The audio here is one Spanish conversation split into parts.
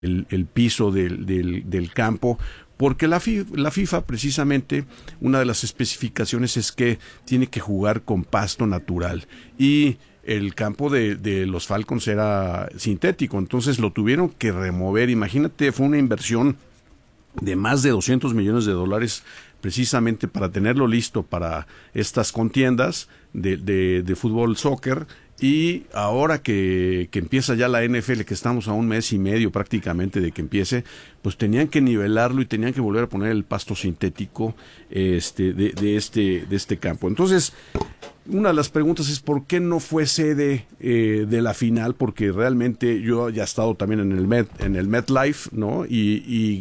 el piso del campo, porque la FIFA precisamente, una de las especificaciones es que tiene que jugar con pasto natural, y el campo de los Falcons era sintético, entonces lo tuvieron que remover. Imagínate, fue una inversión de más de $200 millones precisamente para tenerlo listo para estas contiendas de fútbol, soccer. Y ahora que empieza ya la NFL, que estamos a un mes y medio prácticamente de que empiece, pues tenían que nivelarlo y tenían que volver a poner el pasto sintético de este campo. Entonces, una de las preguntas es ¿por qué no fue sede de la final? Porque realmente yo ya he estado también en el MetLife, ¿no? Y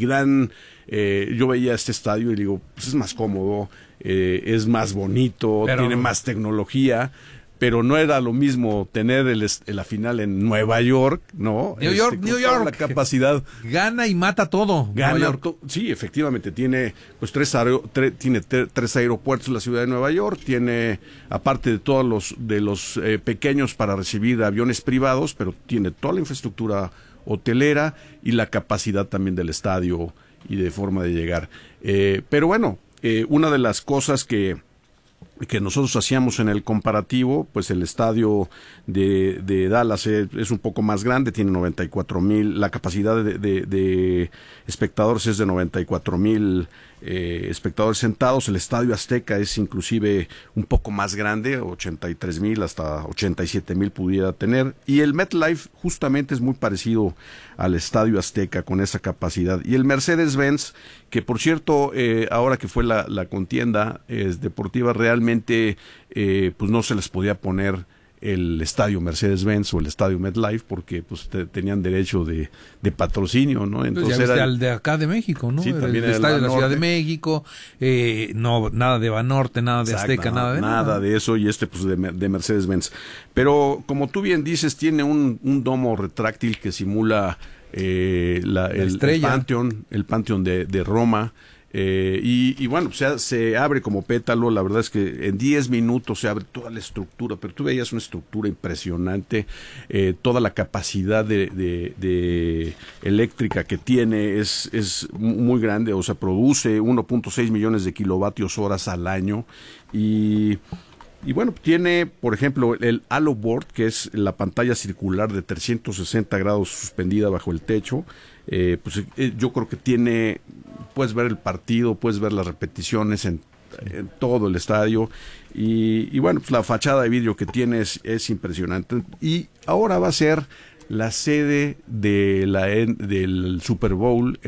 yo veía este estadio y digo, pues es más cómodo, es más bonito, tiene más tecnología. Pero no era lo mismo tener la final en Nueva York, ¿no? New York. La capacidad. Gana y mata todo. Sí, efectivamente, tiene pues tres aeropuertos en la ciudad de Nueva York, tiene, aparte de todos los pequeños para recibir aviones privados, pero tiene toda la infraestructura hotelera y la capacidad también del estadio y de forma de llegar. Pero bueno, una de las cosas que nosotros hacíamos en el comparativo, pues el estadio de Dallas es un poco más grande, tiene 94,000, la capacidad de espectadores es de 94,000 espectadores sentados. El Estadio Azteca es inclusive un poco más grande, 83,000 hasta 87,000 pudiera tener, y el MetLife justamente es muy parecido al Estadio Azteca con esa capacidad. Y el Mercedes-Benz, que por cierto, ahora que fue la contienda deportiva, realmente pues no se les podía poner el estadio Mercedes-Benz o el estadio MetLife porque pues tenían derecho de patrocinio, ¿no? Entonces ya viste al de acá de México, ¿no? Sí, también el estadio de la Ciudad de México, no, nada de Banorte, nada de Azteca, nada de eso, y pues de Mercedes-Benz. Pero como tú bien dices, tiene un domo retráctil que simula el Panteón de Roma. Y bueno, se abre como pétalo. La verdad es que en 10 minutos se abre toda la estructura, pero tú veías una estructura impresionante, toda la capacidad de eléctrica que tiene es muy grande, o sea, produce 1.6 millones de kilovatios horas al año, y bueno, tiene, por ejemplo, el Halo Board, que es la pantalla circular de 360 grados suspendida bajo el techo. Yo creo que puedes ver el partido, puedes ver las repeticiones en todo el estadio, y bueno, pues la fachada de vidrio que tiene es impresionante. Y ahora va a ser la sede del Super Bowl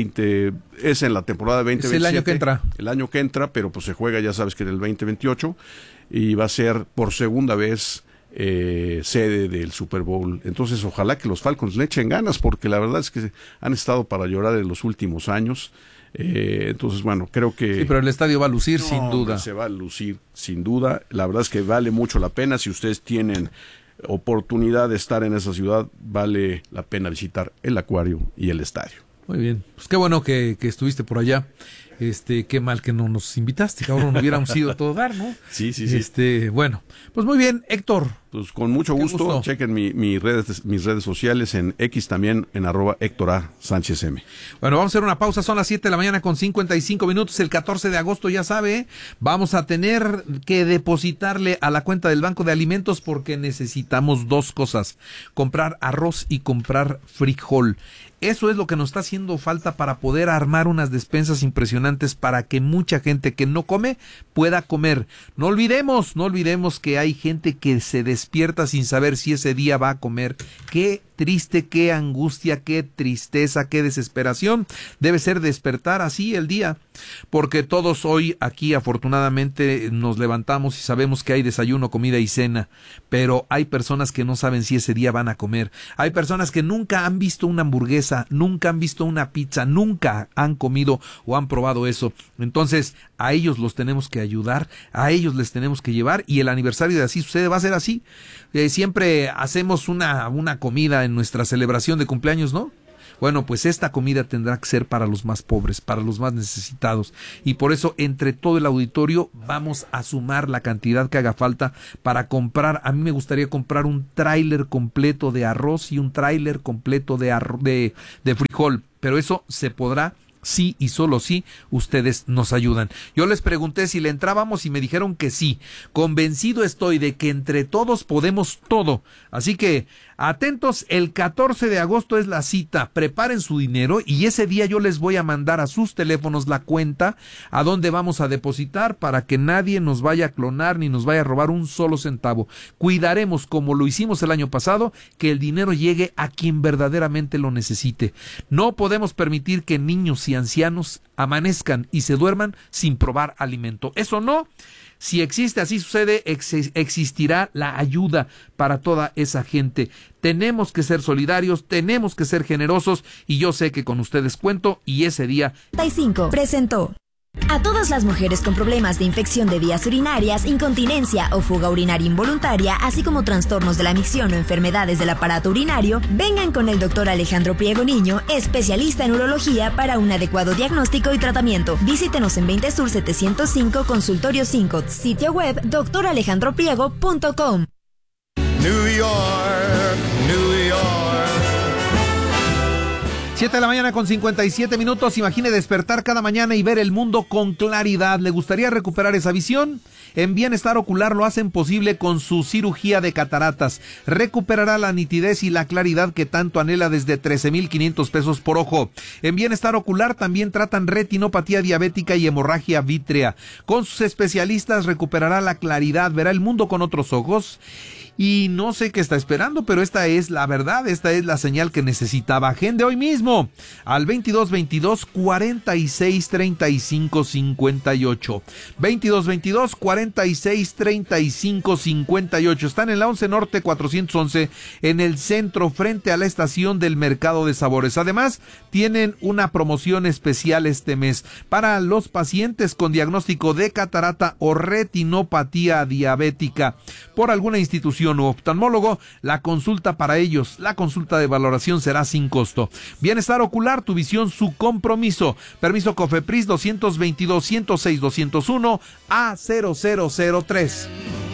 es en la temporada 2027. Es el año que entra. El año que entra, pero pues se juega, ya sabes, que en el 2028, y va a ser por segunda vez sede del Super Bowl. Entonces ojalá que los Falcons le echen ganas, porque la verdad es que han estado para llorar en los últimos años. Entonces bueno, creo que... Sí, pero el estadio va a lucir sin duda. Se va a lucir sin duda. La verdad es que vale mucho la pena. Si ustedes tienen oportunidad de estar en esa ciudad, vale la pena visitar el acuario y el estadio. Muy bien, pues qué bueno que estuviste por allá. Qué mal que no nos invitaste, cabrón, hubiéramos ido a todo dar, ¿no? Sí. Bueno, pues muy bien, Héctor. Pues con mucho gusto. Chequen mis redes sociales, en X también, en @HéctorASánchezM. Bueno, vamos a hacer una pausa, son las 7 de la mañana con 55 minutos, el 14 de agosto, ya sabe, vamos a tener que depositarle a la cuenta del Banco de Alimentos porque necesitamos dos cosas, comprar arroz y comprar frijol. Eso es lo que nos está haciendo falta para poder armar unas despensas impresionantes para que mucha gente que no come pueda comer. No olvidemos que hay gente que se despierta sin saber si ese día va a comer. Qué triste, qué angustia, qué tristeza, qué desesperación debe ser despertar así el día, porque todos hoy aquí afortunadamente nos levantamos y sabemos que hay desayuno, comida y cena, pero hay personas que no saben si ese día van a comer. Hay personas que nunca han visto una hamburguesa, nunca han visto una pizza, nunca han comido o han probado eso. Entonces a ellos los tenemos que ayudar, a ellos les tenemos que llevar, y el aniversario de Así Sucede va a ser así. Siempre hacemos una comida en nuestra celebración de cumpleaños, ¿no? Bueno, pues esta comida tendrá que ser para los más pobres, para los más necesitados. Y por eso, entre todo el auditorio, vamos a sumar la cantidad que haga falta para comprar. A mí me gustaría comprar un tráiler completo de arroz y un tráiler completo de frijol. Pero eso se podrá sí y solo sí ustedes nos ayudan. Yo les pregunté si le entrábamos y me dijeron que sí. Convencido estoy de que entre todos podemos todo. Así que atentos, el 14 de agosto es la cita. Preparen su dinero y ese día yo les voy a mandar a sus teléfonos la cuenta a donde vamos a depositar para que nadie nos vaya a clonar ni nos vaya a robar un solo centavo. Cuidaremos, como lo hicimos el año pasado, que el dinero llegue a quien verdaderamente lo necesite. No podemos permitir que niños y ancianos amanezcan y se duerman sin probar alimento. Eso no. Si existe, así sucede, existirá la ayuda para toda esa gente. Tenemos que ser solidarios, tenemos que ser generosos y yo sé que con ustedes cuento y ese día... 35 presentó. A todas las mujeres con problemas de infección de vías urinarias, incontinencia o fuga urinaria involuntaria, así como trastornos de la micción o enfermedades del aparato urinario, vengan con el Dr. Alejandro Priego Niño, especialista en urología, para un adecuado diagnóstico y tratamiento. Visítenos en 20 Sur 705, Consultorio 5, sitio web dralejandropriego.com. New York, New York. 7 de la mañana con 57 minutos. Imagine despertar cada mañana y ver el mundo con claridad. ¿Le gustaría recuperar esa visión? En Bienestar Ocular lo hacen posible con su cirugía de cataratas. Recuperará la nitidez y la claridad que tanto anhela desde 13,500 pesos por ojo. En Bienestar Ocular también tratan retinopatía diabética y hemorragia vítrea. Con sus especialistas recuperará la claridad, verá el mundo con otros ojos. Y no sé qué está esperando, pero esta es la verdad, esta es la señal que necesitaba. Agende hoy mismo al 2222-463558. 2222-463558. Están en la 11 Norte 411, en el centro, frente a la estación del Mercado de Sabores. Además, tienen una promoción especial este mes para los pacientes con diagnóstico de catarata o retinopatía diabética por alguna institución u oftalmólogo. La consulta para ellos, la consulta de valoración será sin costo. Bienestar Ocular, tu visión, su compromiso. Permiso COFEPRIS 222-106-201 A0003.